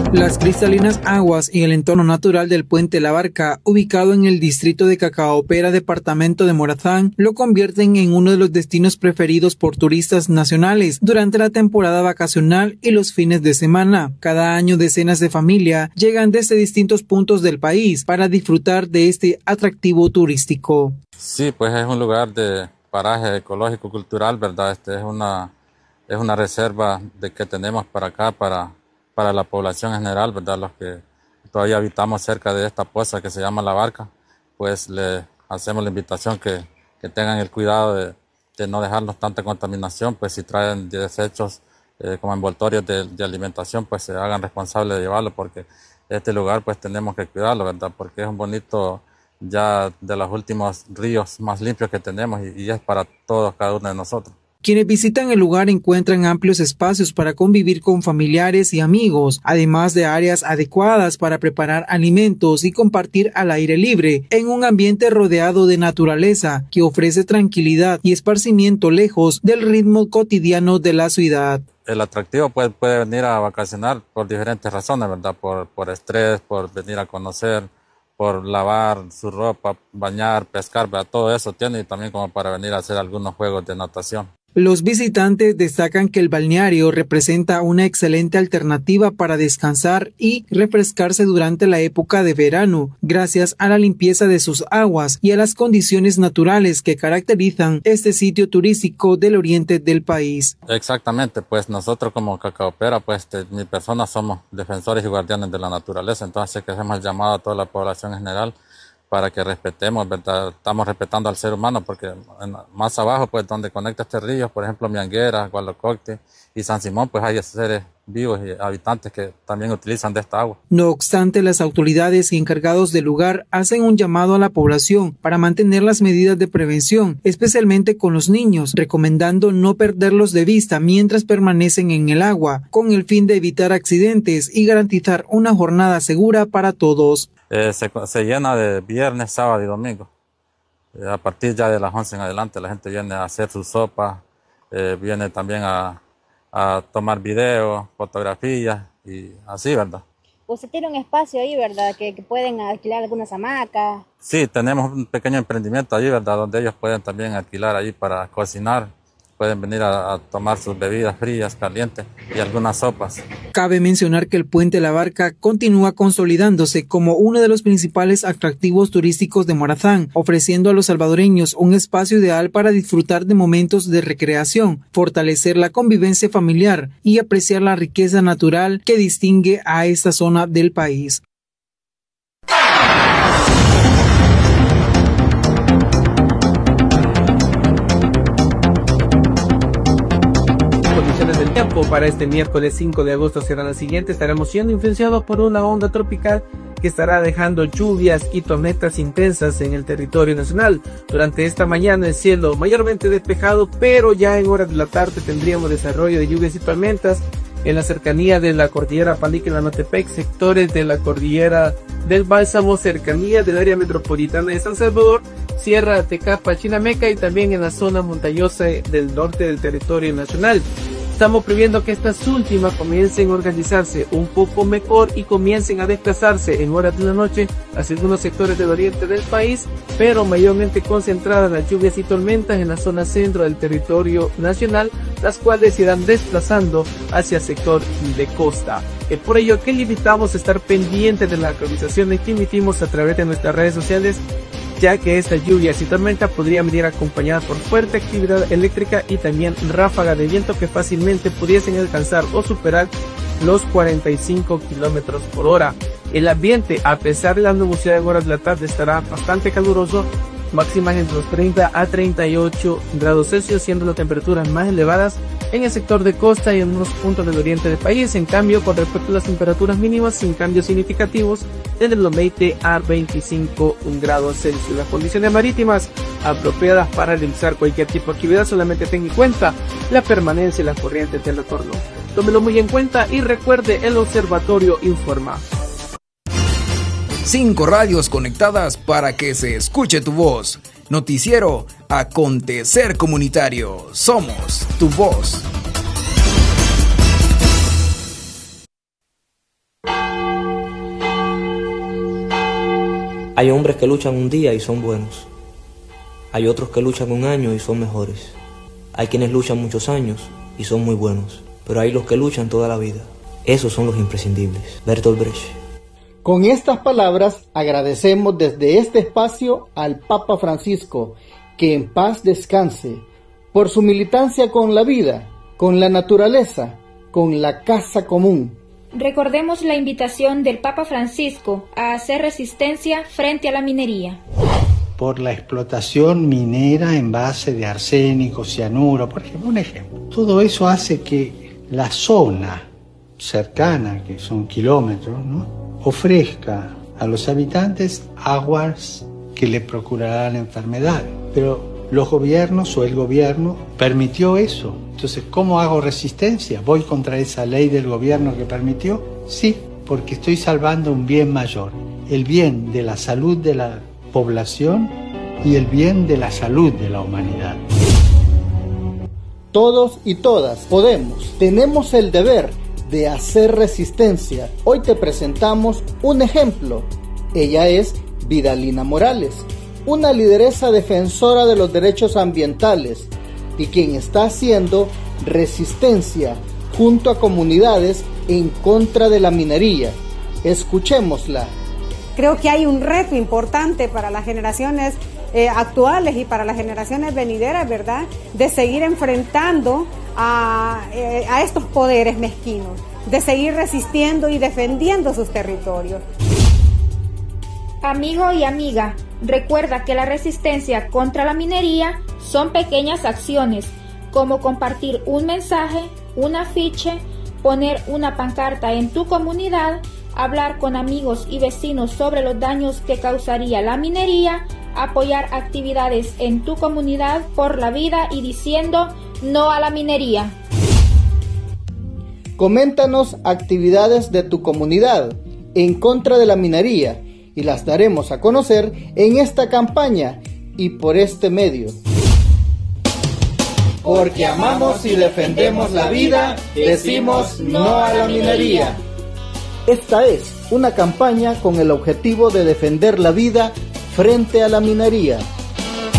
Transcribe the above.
Las cristalinas aguas y el entorno natural del puente La Barca, ubicado en el distrito de Cacaopera, departamento de Morazán, lo convierten en uno de los destinos preferidos por turistas nacionales durante la temporada vacacional y los fines de semana. Cada año decenas de familias llegan desde distintos puntos del país para disfrutar de este atractivo turístico. Sí, pues es un lugar de paraje ecológico cultural, ¿verdad? Es una reserva de que tenemos para acá, para la población en general, ¿verdad? Los que todavía habitamos cerca de esta poza que se llama La Barca, pues le hacemos la invitación que tengan el cuidado de no dejarnos tanta contaminación, pues si traen desechos como envoltorios de alimentación, pues se hagan responsables de llevarlo, porque este lugar pues tenemos que cuidarlo, ¿verdad? Porque es un bonito, ya de los últimos ríos más limpios que tenemos y es para todos, cada uno de nosotros. Quienes visitan el lugar encuentran amplios espacios para convivir con familiares y amigos, además de áreas adecuadas para preparar alimentos y compartir al aire libre, en un ambiente rodeado de naturaleza que ofrece tranquilidad y esparcimiento lejos del ritmo cotidiano de la ciudad. El atractivo puede venir a vacacionar por diferentes razones, ¿verdad? Por estrés, por venir a conocer, por lavar su ropa, bañar, pescar, ¿verdad? Todo eso tiene, y también como para venir a hacer algunos juegos de natación. Los visitantes destacan que el balneario representa una excelente alternativa para descansar y refrescarse durante la época de verano, gracias a la limpieza de sus aguas y a las condiciones naturales que caracterizan este sitio turístico del oriente del país. Exactamente, pues nosotros como Cacaopera, pues mi persona somos defensores y guardianes de la naturaleza, entonces que hacemos el llamado a toda la población en general para que respetemos, ¿verdad? Estamos respetando al ser humano, porque más abajo, pues donde conecta este río, por ejemplo, Mianguera, Gualococte y San Simón, pues hay seres vivos y habitantes que también utilizan de esta agua. No obstante, las autoridades y encargados del lugar hacen un llamado a la población para mantener las medidas de prevención, especialmente con los niños, recomendando no perderlos de vista mientras permanecen en el agua, con el fin de evitar accidentes y garantizar una jornada segura para todos. Se llena de viernes, sábado y domingo. A partir ya de las 11 en adelante la gente viene a hacer su sopa, viene también a tomar videos, fotografías y así, ¿verdad? Usted tiene un espacio ahí, ¿verdad? Que pueden alquilar algunas hamacas. Sí, tenemos un pequeño emprendimiento ahí, ¿verdad? Donde ellos pueden también alquilar ahí para cocinar. Pueden venir a tomar sus bebidas frías, calientes y algunas sopas. Cabe mencionar que el puente La Barca continúa consolidándose como uno de los principales atractivos turísticos de Morazán, ofreciendo a los salvadoreños un espacio ideal para disfrutar de momentos de recreación, fortalecer la convivencia familiar y apreciar la riqueza natural que distingue a esta zona del país. Del tiempo para este miércoles 5 de agosto será la siguiente. Estaremos siendo influenciados por una onda tropical que estará dejando lluvias y tormentas intensas en el territorio nacional. Durante esta mañana el cielo mayormente despejado, pero ya en horas de la tarde tendríamos desarrollo de lluvias y tormentas en la cercanía de la cordillera Palique-Lanotepec, sectores de la cordillera del Bálsamo, cercanía del área metropolitana de San Salvador, Sierra Tecapa, Chinameca y también en la zona montañosa del norte del territorio nacional. Estamos previendo que estas últimas comiencen a organizarse un poco mejor y comiencen a desplazarse en horas de la noche hacia algunos sectores del oriente del país, pero mayormente concentradas las lluvias y tormentas en la zona centro del territorio nacional, las cuales se irán desplazando hacia el sector de costa. Es por ello que le invitamos a estar pendientes de las actualizaciones que emitimos a través de nuestras redes sociales, ya que estas lluvias y tormentas podrían venir acompañadas por fuerte actividad eléctrica y también ráfagas de viento que fácilmente pudiesen alcanzar o superar los 45 kilómetros por hora. El ambiente, a pesar de la nubosidad en horas de la tarde, estará bastante caluroso, máximas entre los 30 a 38 grados Celsius, siendo las temperaturas más elevadas en el sector de costa y en unos puntos del oriente del país. En cambio, con respecto a las temperaturas mínimas, sin cambios significativos, desde los 20 a 25 grados Celsius. Las condiciones marítimas apropiadas para realizar cualquier tipo de actividad, solamente tenga en cuenta la permanencia y las corrientes del retorno. Tómelo muy en cuenta y recuerde, el observatorio informa. 5 radios conectadas para que se escuche tu voz. Noticiero Acontecer Comunitario. Somos tu voz. Hay hombres que luchan un día y son buenos. Hay otros que luchan un año y son mejores. Hay quienes luchan muchos años y son muy buenos. Pero hay los que luchan toda la vida. Esos son los imprescindibles. Bertolt Brecht. Con estas palabras agradecemos desde este espacio al Papa Francisco, que en paz descanse, por su militancia con la vida, con la naturaleza, con la casa común. Recordemos la invitación del Papa Francisco a hacer resistencia frente a la minería. Por la explotación minera en base de arsénico, cianuro, por ejemplo, un ejemplo. Todo eso hace que la zona cercana, que son kilómetros, ¿no?, ofrezca a los habitantes aguas que le procurarán enfermedades. Pero los gobiernos o el gobierno permitió eso. Entonces, ¿cómo hago resistencia? ¿Voy contra esa ley del gobierno que permitió? Sí, porque estoy salvando un bien mayor, el bien de la salud de la población y el bien de la salud de la humanidad. Todos y todas podemos, tenemos el deber de hacer resistencia. Hoy te presentamos un ejemplo. Ella es Vidalina Morales, una lideresa defensora de los derechos ambientales y quien está haciendo resistencia junto a comunidades en contra de la minería. Escuchémosla. Creo que hay un reto importante para las generaciones actuales y para las generaciones venideras, ¿verdad?, de seguir enfrentando a estos poderes mezquinos, de seguir resistiendo y defendiendo sus territorios. Amigo y amiga, recuerda que la resistencia contra la minería son pequeñas acciones, como compartir un mensaje, un afiche, poner una pancarta en tu comunidad, hablar con amigos y vecinos sobre los daños que causaría la minería, apoyar actividades en tu comunidad por la vida y diciendo no a la minería. Coméntanos actividades de tu comunidad en contra de la minería y las daremos a conocer en esta campaña y por este medio. Porque amamos y defendemos la vida, decimos no a la minería. Esta es una campaña con el objetivo de defender la vida frente a la minería.